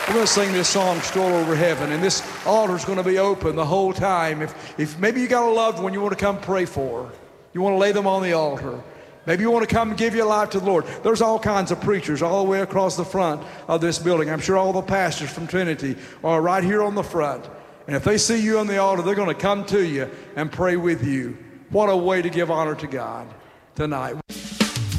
We're going to sing this song, Stroll Over Heaven, and this altar's going to be open the whole time. If maybe you got a loved one you want to come pray for, you want to lay them on the altar. Maybe you want to come and give your life to the Lord. There's all kinds of preachers all the way across the front of this building. I'm sure all the pastors from Trinity are right here on the front. And if they see you on the altar, they're going to come to you and pray with you. What a way to give honor to God tonight.